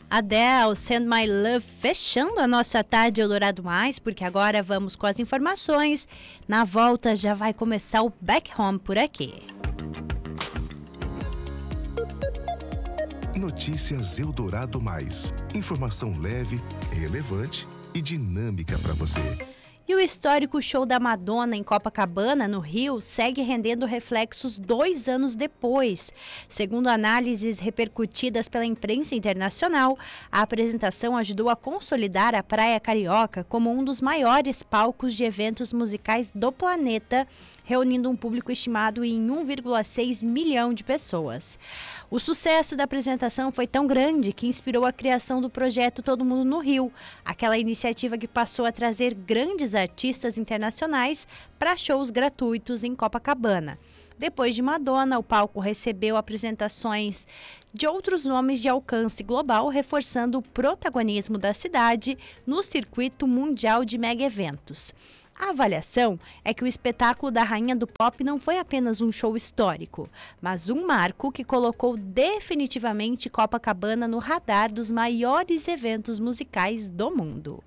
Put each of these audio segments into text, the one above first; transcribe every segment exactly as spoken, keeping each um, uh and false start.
Adele, Send My Love, fechando a nossa tarde Eldorado Mais, porque agora vamos com as informações. Na volta já vai começar o Back Home por aqui. Notícias Eldorado Mais. Informação leve, relevante e dinâmica para você. E o histórico show da Madonna em Copacabana, no Rio, segue rendendo reflexos dois anos depois. Segundo análises repercutidas pela imprensa internacional, a apresentação ajudou a consolidar a Praia Carioca como um dos maiores palcos de eventos musicais do planeta, reunindo um público estimado em um vírgula seis milhão de pessoas. O sucesso da apresentação foi tão grande que inspirou a criação do projeto Todo Mundo no Rio, aquela iniciativa que passou a trazer grandes artistas internacionais para shows gratuitos em Copacabana. Depois de Madonna, o palco recebeu apresentações de outros nomes de alcance global, reforçando o protagonismo da cidade no circuito mundial de mega-eventos. A avaliação é que o espetáculo da Rainha do Pop não foi apenas um show histórico, mas um marco que colocou definitivamente Copacabana no radar dos maiores eventos musicais do mundo.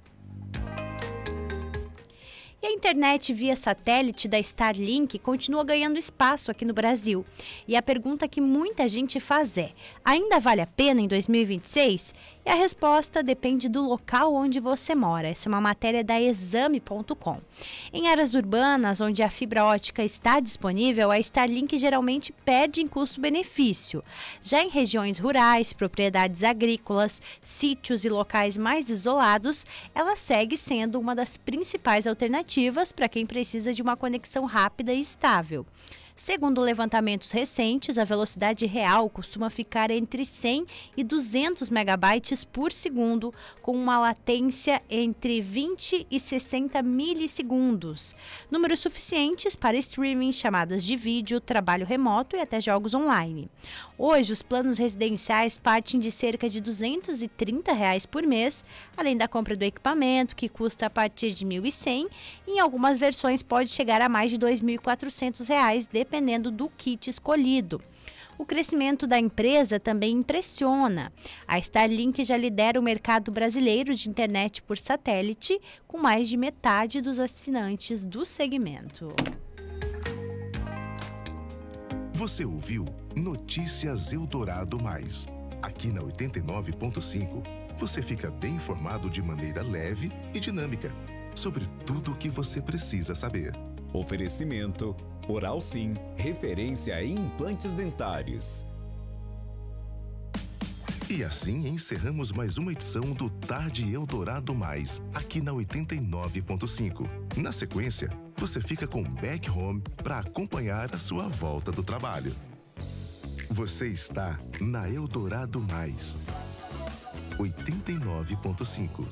E a internet via satélite da Starlink continua ganhando espaço aqui no Brasil. E a pergunta que muita gente faz é: ainda vale a pena em dois mil e vinte e seis? E a resposta depende do local onde você mora. Essa é uma matéria da exame ponto com. Em áreas urbanas, onde a fibra ótica está disponível, a Starlink geralmente perde em custo-benefício. Já em regiões rurais, propriedades agrícolas, sítios e locais mais isolados, ela segue sendo uma das principais alternativas para quem precisa de uma conexão rápida e estável. Segundo levantamentos recentes, a velocidade real costuma ficar entre cem e duzentos megabytes por segundo, com uma latência entre vinte e sessenta milissegundos. Números suficientes para streaming, chamadas de vídeo, trabalho remoto e até jogos online. Hoje, os planos residenciais partem de cerca de duzentos e trinta reais por mês, além da compra do equipamento, que custa a partir de mil e cem, e em algumas versões pode chegar a mais de dois mil e quatrocentos reais, dependendo do kit escolhido. O crescimento da empresa também impressiona. A Starlink já lidera o mercado brasileiro de internet por satélite, com mais de metade dos assinantes do segmento. Você ouviu Notícias Eldorado Mais. Aqui na oitenta e nove ponto cinco, você fica bem informado de maneira leve e dinâmica sobre tudo o que você precisa saber. Oferecimento Oral Sim, referência em implantes dentários. E assim encerramos mais uma edição do Tarde Eldorado Mais, aqui na oitenta e nove ponto cinco. Na sequência, você fica com Back Home para acompanhar a sua volta do trabalho. Você está na Eldorado Mais, oitenta e nove ponto cinco.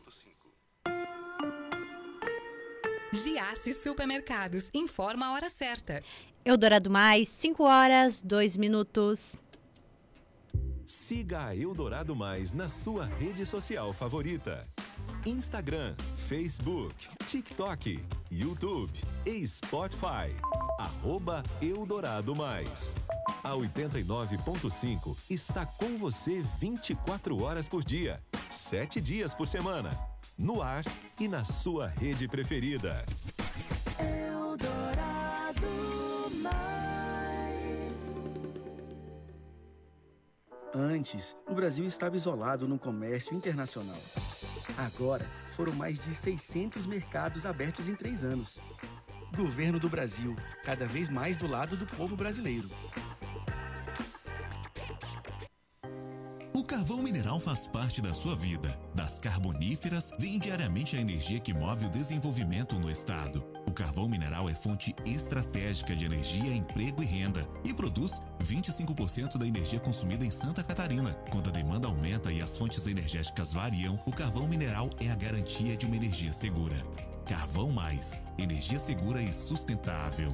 Giasse Supermercados, informa a hora certa. Eldorado Mais, cinco horas, dois minutos. Siga a Eldorado Mais na sua rede social favorita. Instagram, Facebook, TikTok, YouTube e Spotify. Arroba Eldorado Mais. A oitenta e nove ponto cinco está com você vinte e quatro horas por dia, sete dias por semana. No ar e na sua rede preferida. Eldorado Mais. Antes, o Brasil estava isolado no comércio internacional. Agora, foram mais de seiscentos mercados abertos em três anos. Governo do Brasil, cada vez mais do lado do povo brasileiro. O carvão mineral faz parte da sua vida. Das carboníferas vem diariamente a energia que move o desenvolvimento no estado. O carvão mineral é fonte estratégica de energia, emprego e renda e produz vinte e cinco por cento da energia consumida em Santa Catarina. Quando a demanda aumenta e as fontes energéticas variam, o carvão mineral é a garantia de uma energia segura. Carvão Mais, energia segura e sustentável.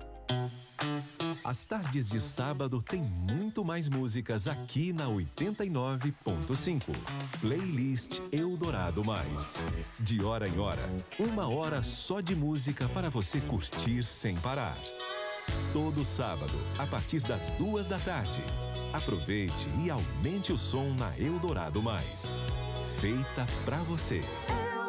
As tardes de sábado tem muito mais músicas aqui na oitenta e nove ponto cinco. Playlist Eldorado Mais. De hora em hora, uma hora só de música para você curtir sem parar. Todo sábado, a partir das duas da tarde. Aproveite e aumente o som na Eldorado Mais. Feita pra você.